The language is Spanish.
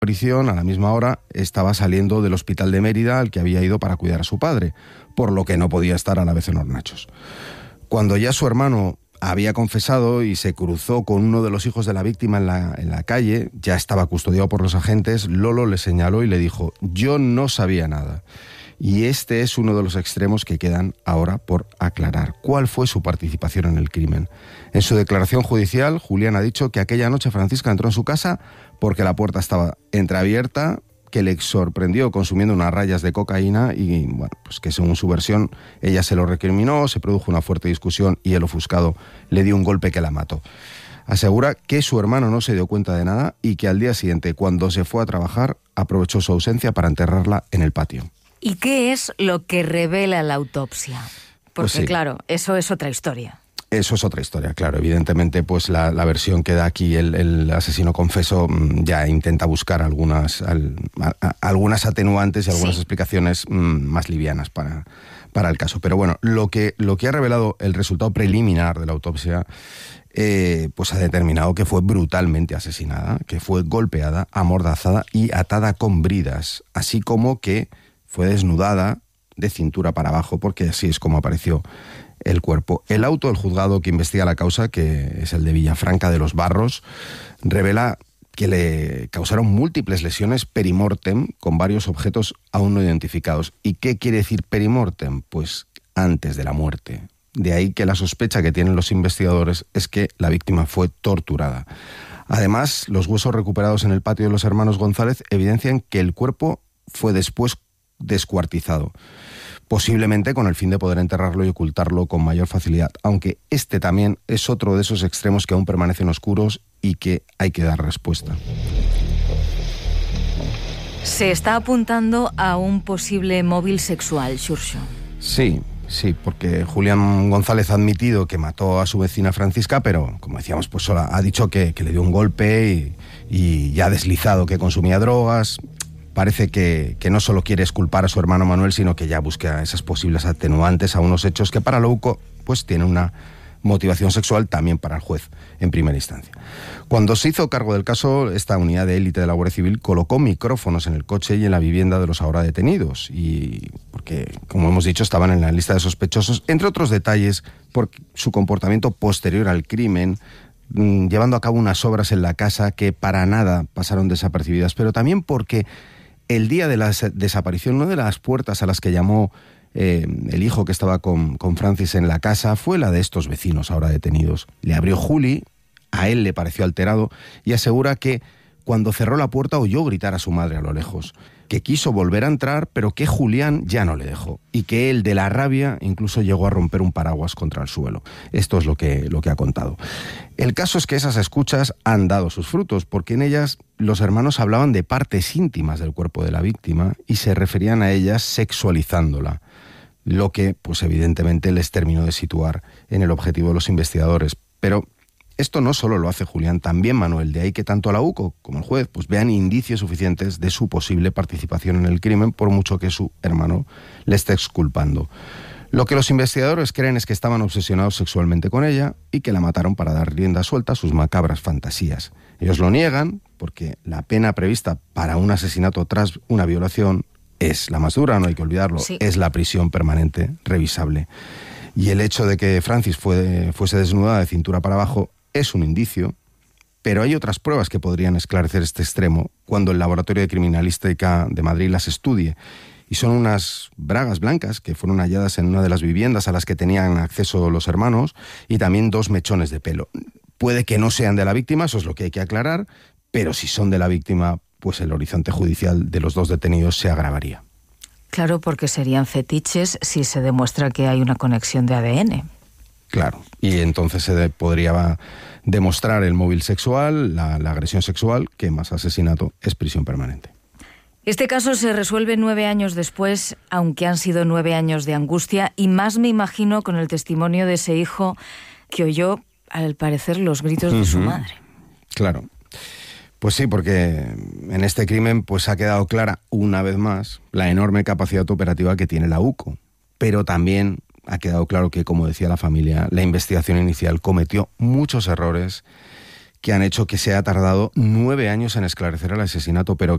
desaparición, a la misma hora, estaba saliendo del hospital de Mérida al que había ido para cuidar a su padre, por lo que no podía estar a la vez en Hornachos. Cuando ya su hermano había confesado y se cruzó con uno de los hijos de la víctima en la calle, ya estaba custodiado por los agentes, Lolo le señaló y le dijo: yo no sabía nada. Y este es uno de los extremos que quedan ahora por aclarar. ¿Cuál fue su participación en el crimen? En su declaración judicial, Julián ha dicho que aquella noche Francisca entró en su casa porque la puerta estaba entreabierta, que le sorprendió consumiendo unas rayas de cocaína y, bueno, pues que según su versión, ella se lo recriminó, se produjo una fuerte discusión y el ofuscado le dio un golpe que la mató. Asegura que su hermano no se dio cuenta de nada y que al día siguiente, cuando se fue a trabajar, aprovechó su ausencia para enterrarla en el patio. ¿Y qué es lo que revela la autopsia? Porque Pues sí. claro, eso es otra historia. Eso es otra historia, claro. Evidentemente, pues la versión que da aquí el asesino confeso ya intenta buscar algunas atenuantes y algunas explicaciones más livianas para el caso. Pero bueno, lo que ha revelado el resultado preliminar de la autopsia, pues ha determinado que fue brutalmente asesinada, que fue golpeada, amordazada y atada con bridas, así como que fue desnudada de cintura para abajo, porque así es como apareció el cuerpo. El auto del juzgado que investiga la causa, que es el de Villafranca de los Barros, revela que le causaron múltiples lesiones perimortem con varios objetos aún no identificados. ¿Y qué quiere decir perimortem? Pues antes de la muerte. De ahí que la sospecha que tienen los investigadores es que la víctima fue torturada. Además, los huesos recuperados en el patio de los hermanos González evidencian que el cuerpo fue después descuartizado, posiblemente con el fin de poder enterrarlo y ocultarlo con mayor facilidad, aunque este también es otro de esos extremos que aún permanecen oscuros y que hay que dar respuesta. Se está apuntando a un posible móvil sexual, Xurxo. Sí, porque Julián González ha admitido que mató a su vecina Francisca, pero, como decíamos, pues solo ha dicho que le dio un golpe y ya ha deslizado que consumía drogas. Parece que no solo quiere exculpar a su hermano Manuel, sino que ya busca esas posibles atenuantes a unos hechos que para Louco pues tienen una motivación sexual también para el juez en primera instancia. Cuando se hizo cargo del caso, esta unidad de élite de la Guardia Civil colocó micrófonos en el coche y en la vivienda de los ahora detenidos, y porque, como hemos dicho, estaban en la lista de sospechosos, entre otros detalles, por su comportamiento posterior al crimen, llevando a cabo unas obras en la casa que para nada pasaron desapercibidas, pero también porque el día de la desaparición, una de las puertas a las que llamó el hijo que estaba con Francis en la casa fue la de estos vecinos ahora detenidos. Le abrió Juli, a él le pareció alterado y asegura que cuando cerró la puerta oyó gritar a su madre a lo lejos, que quiso volver a entrar pero que Julián ya no le dejó y que él, de la rabia, incluso llegó a romper un paraguas contra el suelo. Esto es lo que ha contado. El caso es que esas escuchas han dado sus frutos, porque en ellas los hermanos hablaban de partes íntimas del cuerpo de la víctima y se referían a ellas sexualizándola, lo que pues evidentemente les terminó de situar en el objetivo de los investigadores. Pero esto no solo lo hace Julián, también Manuel, de ahí que tanto la UCO como el juez pues vean indicios suficientes de su posible participación en el crimen, por mucho que su hermano le esté exculpando. Lo que los investigadores creen es que estaban obsesionados sexualmente con ella y que la mataron para dar rienda suelta a sus macabras fantasías. Ellos lo niegan porque la pena prevista para un asesinato tras una violación es la más dura, no hay que olvidarlo, sí. Es la prisión permanente revisable. Y el hecho de que Francis fuese desnudada de cintura para abajo es un indicio, pero hay otras pruebas que podrían esclarecer este extremo cuando el Laboratorio de Criminalística de Madrid las estudie. Y son unas bragas blancas que fueron halladas en una de las viviendas a las que tenían acceso los hermanos y también 2 mechones de pelo. Puede que no sean de la víctima, eso es lo que hay que aclarar, pero si son de la víctima, pues el horizonte judicial de los 2 detenidos se agravaría. Claro, porque serían fetiches si se demuestra que hay una conexión de ADN. Claro, y entonces se podría demostrar el móvil sexual, la agresión sexual, que más asesinato es prisión permanente. Este caso se resuelve 9 años después, aunque han sido 9 años de angustia, y más me imagino con el testimonio de ese hijo que oyó, al parecer, los gritos de su madre. Claro. Pues sí, porque en este crimen pues ha quedado clara una vez más la enorme capacidad operativa que tiene la UCO, pero también ha quedado claro que, como decía la familia, la investigación inicial cometió muchos errores que han hecho que se haya tardado 9 años en esclarecer el asesinato, pero